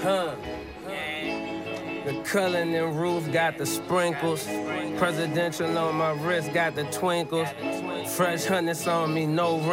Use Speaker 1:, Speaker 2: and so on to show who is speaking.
Speaker 1: Huh. The Cullinan roof got the sprinkles. Presidential on my wrist got the twinkles. Fresh hundreds on me, no